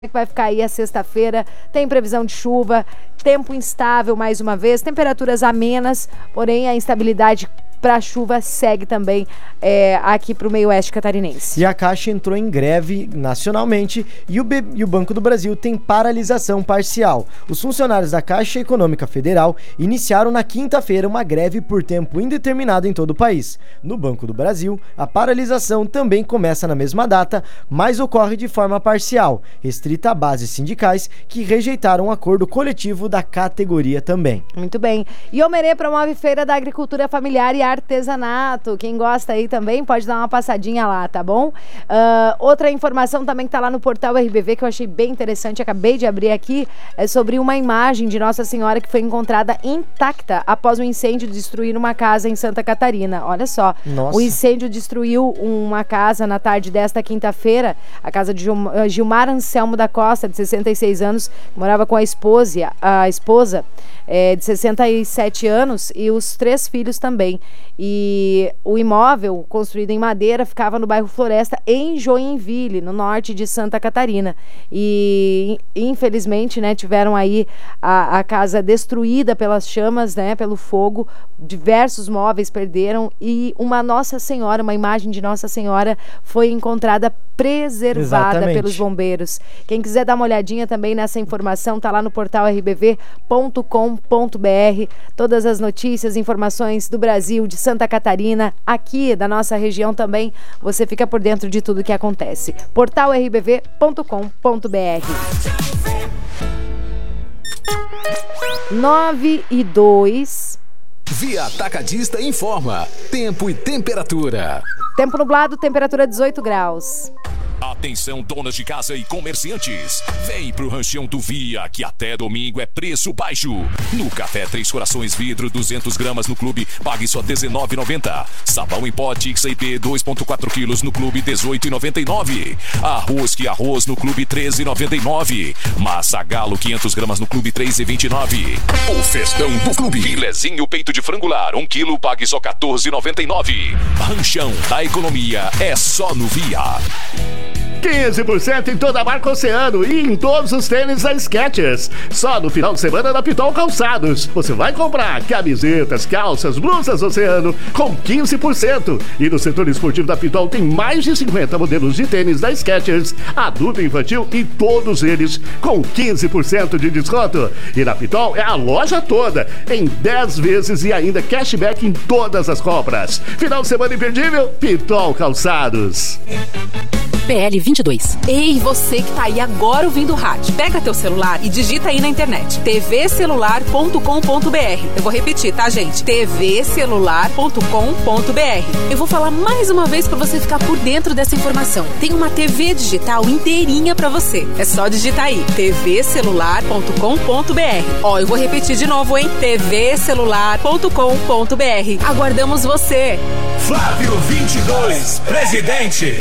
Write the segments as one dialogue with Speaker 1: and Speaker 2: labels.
Speaker 1: que vai ficar aí a sexta-feira. Tem previsão de chuva, tempo instável mais uma vez, temperaturas amenas, porém a instabilidade para a chuva segue também aqui para o meio oeste catarinense.
Speaker 2: E a Caixa entrou em greve nacionalmente e o Banco do Brasil tem paralisação parcial. Os funcionários da Caixa Econômica Federal iniciaram na quinta-feira uma greve por tempo indeterminado em todo o país. No Banco do Brasil, a paralisação também começa na mesma data, mas ocorre de forma parcial, restrita a bases sindicais que rejeitaram o acordo coletivo da categoria também.
Speaker 1: Muito bem. E Omerê promove Feira da Agricultura Familiar e Artesanato. Quem gosta aí também pode dar uma passadinha lá, tá bom? Outra informação também que tá lá no portal RBV que eu achei bem interessante, acabei de abrir aqui, é sobre uma imagem de Nossa Senhora que foi encontrada intacta após um incêndio destruir uma casa em Santa Catarina. Olha só,
Speaker 2: Nossa.
Speaker 1: O incêndio destruiu uma casa na tarde desta quinta-feira, a casa de Gilmar Anselmo da Costa, de 66 anos, que morava com a esposa de 67 anos e os 3 filhos também. E o imóvel, construído em madeira, ficava no bairro Floresta, em Joinville, no norte de Santa Catarina. E, infelizmente, né, tiveram aí a casa destruída pelas chamas, né, pelo fogo. Diversos móveis perderam e uma Nossa Senhora, uma imagem de Nossa Senhora foi encontrada preservada
Speaker 2: Exatamente.
Speaker 1: pelos bombeiros. Quem quiser dar uma olhadinha também nessa informação, tá lá no portal rbv.com.br. Todas as notícias, informações do Brasil, de Santa Catarina, aqui da nossa região também, você fica por dentro de tudo que acontece. Portal rbv.com.br. 9:02.
Speaker 3: Via Atacadista informa. Tempo e temperatura.
Speaker 1: Tempo nublado, temperatura 18 graus.
Speaker 3: Atenção, donas de casa e comerciantes. Vem pro Ranchão do Via, que até domingo é preço baixo. No café Três Corações vidro, 200 gramas no clube, pague só R$19,90. Sabão em pó XAP 2,4 quilos no clube, R$18,99. Arroz que arroz no clube, R$13,99. Massa Galo 500 gramas no clube, R$3,29. O festão do clube. Filezinho peito de frangular, 1 quilo, pague só R$14,99. Ranchão da economia é só no Via.
Speaker 4: 15% em toda a marca Oceano e em todos os tênis da Skechers. Só no final de semana da Pitol Calçados. Você vai comprar camisetas, calças, blusas Oceano com 15%. E no setor esportivo da Pitol tem mais de 50 modelos de tênis da Skechers, adulto e infantil, e todos eles com 15% de desconto. E na Pitol é a loja toda, em 10 vezes e ainda cashback em todas as compras. Final de semana imperdível, Pitol Calçados.
Speaker 5: PL 22. Ei, você que tá aí agora ouvindo o rádio, pega teu celular e digita aí na internet tvcelular.com.br. Eu vou repetir, tá, gente? tvcelular.com.br. Eu vou falar mais uma vez pra você ficar por dentro dessa informação. Tem uma TV digital inteirinha pra você. É só digitar aí tvcelular.com.br. Ó, eu vou repetir de novo, hein? tvcelular.com.br. Aguardamos você.
Speaker 3: Flávio 22, presidente.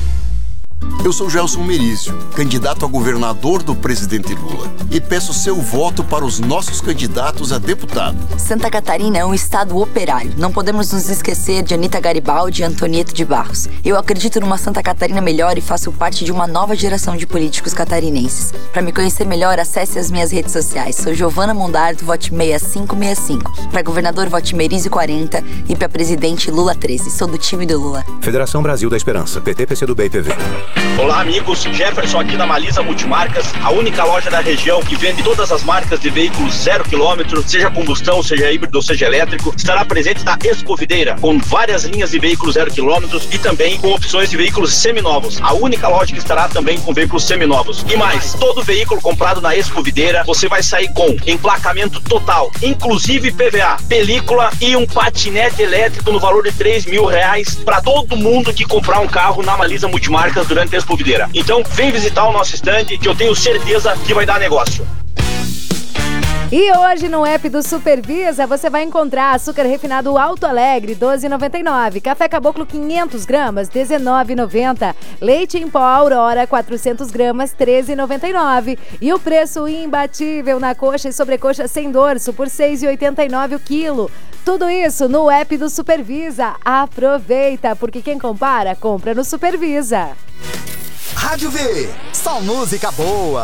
Speaker 6: Eu sou Gelson Merizio, candidato a governador do presidente Lula, e peço seu voto para os nossos candidatos a deputado.
Speaker 7: Santa Catarina é um estado operário. Não podemos nos esquecer de Anita Garibaldi e Antonieta de Barros. Eu acredito numa Santa Catarina melhor e faço parte de uma nova geração de políticos catarinenses. Para me conhecer melhor, acesse as minhas redes sociais. Sou Giovana Mondardo, vote 6565. Para governador, vote Merizio 40 e para presidente, Lula 13. Sou do time do Lula.
Speaker 8: Federação Brasil da Esperança, PT, PCdoB e PV.
Speaker 9: Olá, amigos, Jefferson aqui da Malisa Multimarcas, a única loja da região que vende todas as marcas de veículos 0 km, seja combustão, seja híbrido ou seja elétrico. Estará presente na Escovideira, com várias linhas de veículos 0 km e também com opções de veículos seminovos. A única loja que estará também com veículos seminovos. E mais, todo veículo comprado na Escovideira, você vai sair com emplacamento total, inclusive PVA, película e um patinete elétrico no valor de R$3.000 para todo mundo que comprar um carro na Malisa Multimarcas durante a Escovideira. Então vem visitar o nosso stand que eu tenho certeza que vai dar negócio.
Speaker 1: E hoje no app do Supervisa você vai encontrar açúcar refinado Alto Alegre, R$12,99. Café Caboclo 500 gramas, R$19,90. Leite em pó Aurora 400 gramas, R$13,99. E o preço imbatível na coxa e sobrecoxa sem dorso por R$6,89 o quilo. Tudo isso no app do Supervisa. Aproveita, porque quem compara, compra no Supervisa.
Speaker 10: Rádio V, só música boa.